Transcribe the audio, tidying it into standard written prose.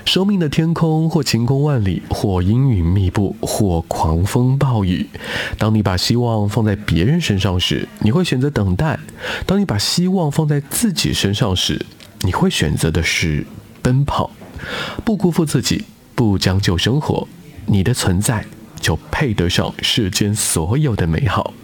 生命的天空或晴空万里，或阴云密布，或狂风暴雨。当你把希望放在别人身上时，你会选择等待；当你把希望放在自己身上时，你会选择的是奔跑。不辜负自己，不将就生活，你的存在就配得上世间所有的美好。